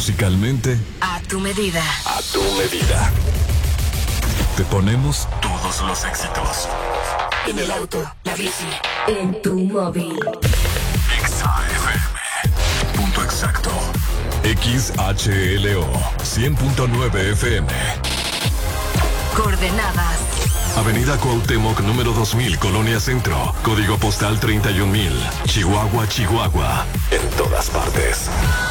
Musicalmente, a tu medida. A tu medida. Te ponemos todos los éxitos. En el auto, la bici, en tu móvil. XAFM. Punto exacto. XHLO 100.9 FM. Coordenadas: Avenida Cuauhtémoc, número 2000, Colonia Centro. Código postal 31000. Chihuahua, Chihuahua. En todas partes.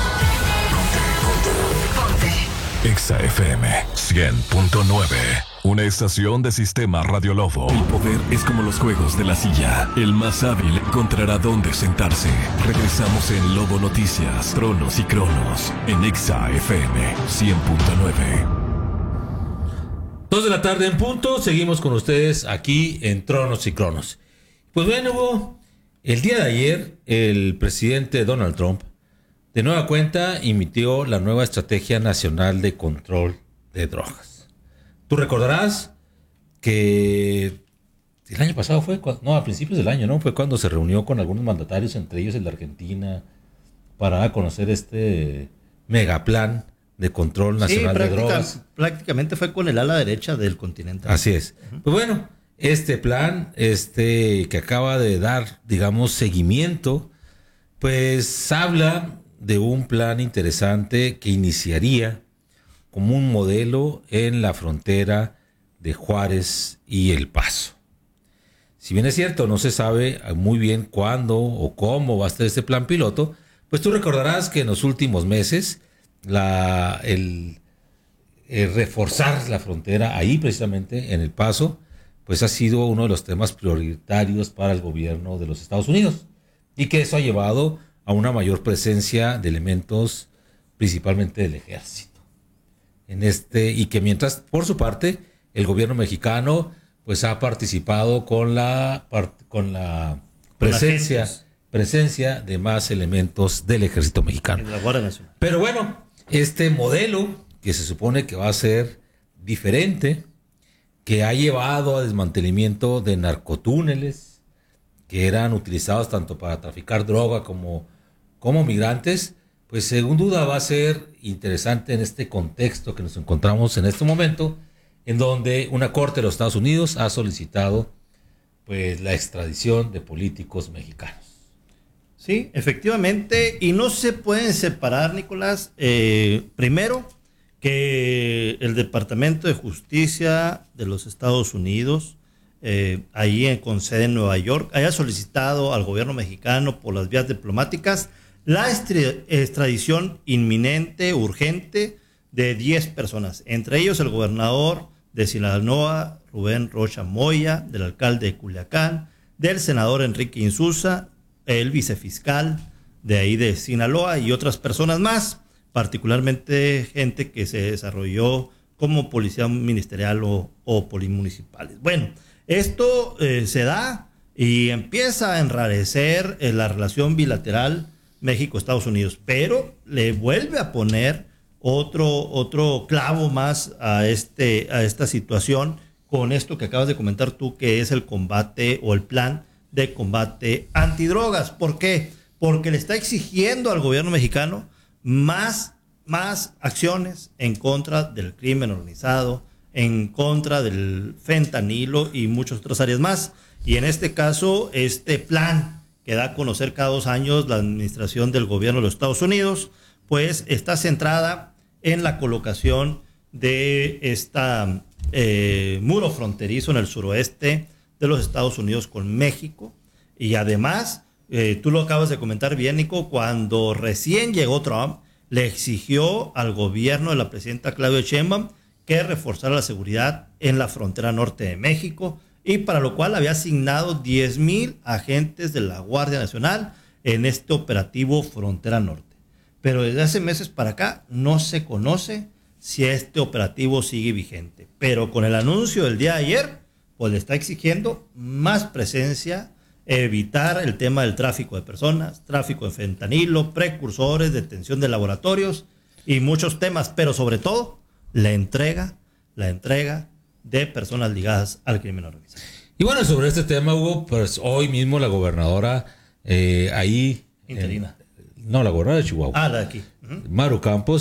Ponte. XAFM 100.9. Una estación de Sistema Radio Lobo. El poder es como los juegos de la silla. El más hábil encontrará dónde sentarse. Regresamos en Lobo Noticias, Tronos y Cronos. En XAFM 100.9. 2 de la tarde en punto, seguimos con ustedes aquí en Tronos y Cronos. Pues bueno, Hugo, el día de ayer el presidente Donald Trump de nueva cuenta emitió la nueva Estrategia Nacional de Control de Drogas. Tú recordarás que el año pasado a principios del año, ¿no? Fue cuando se reunió con algunos mandatarios, entre ellos el de Argentina, para conocer este megaplan de control nacional de drogas. Prácticamente fue con el ala derecha del continente. Así es. Pues bueno, este plan, que acaba de dar, digamos, seguimiento, pues habla de un plan interesante que iniciaría como un modelo en la frontera de Juárez y El Paso. Si bien es cierto, no se sabe muy bien cuándo o cómo va a estar este plan piloto, pues tú recordarás que en los últimos meses el reforzar la frontera ahí precisamente en El Paso, pues ha sido uno de los temas prioritarios para el gobierno de los Estados Unidos, y que eso ha llevado a una mayor presencia de elementos principalmente del ejército y que mientras por su parte el gobierno mexicano pues ha participado con la presencia de más elementos del ejército mexicano. En la Guardia Nacional. Pero bueno, este modelo que se supone que va a ser diferente, que ha llevado a desmantelamiento de narcotúneles que eran utilizados tanto para traficar droga como migrantes, pues sin duda va a ser interesante en este contexto que nos encontramos en este momento, en donde una corte de los Estados Unidos ha solicitado pues la extradición de políticos mexicanos. Sí, efectivamente, y no se pueden separar, Nicolás, primero que el Departamento de Justicia de los Estados Unidos, ahí con sede en Nueva York, haya solicitado al gobierno mexicano por las vías diplomáticas la extradición inminente, urgente, de 10 personas, entre ellos el gobernador de Sinaloa, Rubén Rocha Moya, del alcalde de Culiacán, del senador Enrique Insulza, el vicefiscal de ahí de Sinaloa y otras personas más, particularmente gente que se desarrolló como policía ministerial o polimunicipales. Bueno, esto se da y empieza a enrarecer la relación bilateral México-Estados Unidos, pero le vuelve a poner otro clavo más a esta situación con esto que acabas de comentar tú, que es el combate o el plan de combate antidrogas. ¿Por qué? Porque le está exigiendo al gobierno mexicano más acciones en contra del crimen organizado, en contra del fentanilo y muchas otras áreas más. Y en este caso, este plan que da a conocer cada 2 años la administración del gobierno de los Estados Unidos, pues está centrada en la colocación de esta muro fronterizo en el suroeste de los Estados Unidos con México. Y además, tú lo acabas de comentar bien, Nico, cuando recién llegó Trump, le exigió al gobierno de la presidenta Claudia Sheinbaum que reforzara la seguridad en la frontera norte de México, y para lo cual había asignado 10,000 agentes de la Guardia Nacional en este operativo Frontera Norte. Pero desde hace meses para acá no se conoce si este operativo sigue vigente. Pero con el anuncio del día de ayer, pues le está exigiendo más presencia, evitar el tema del tráfico de personas, tráfico de fentanilo, precursores, detención de laboratorios y muchos temas, pero sobre todo la entrega de personas ligadas al crimen organizado. Y bueno, sobre este tema, Hugo, pues hoy mismo la gobernadora ahí... Interina. No, la gobernadora de Chihuahua. La de aquí. Maru Campos